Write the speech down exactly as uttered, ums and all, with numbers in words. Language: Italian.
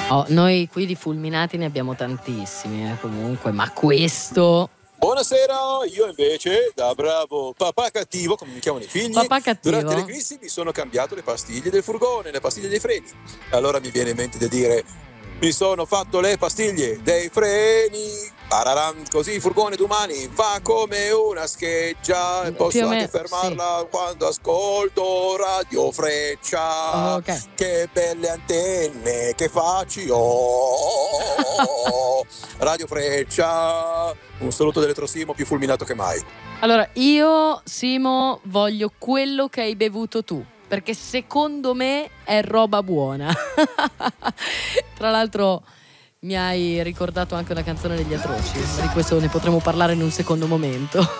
Oh, noi qui di fulminati ne abbiamo tantissimi, eh, comunque, ma questo... Buonasera, io invece, da bravo papà cattivo, come mi chiamano i figli, Papà cattivo? durante le crisi mi sono cambiato le pastiglie del furgone, le pastiglie dei freni. Allora mi viene in mente da dire, mi sono fatto le pastiglie dei freni, pararam, così il furgone domani fa come una scheggia e Più posso o anche meno, fermarla quando ascolto Radio Freccia. Ok. Che belle antenne, che facci ho. Radio Freccia, un saluto dell'Elettrosimo più fulminato che mai. Allora, io, Simo, voglio quello che hai bevuto tu, perché secondo me è roba buona. Tra l'altro mi hai ricordato anche una canzone degli Atroci, ma di questo ne potremo parlare in un secondo momento.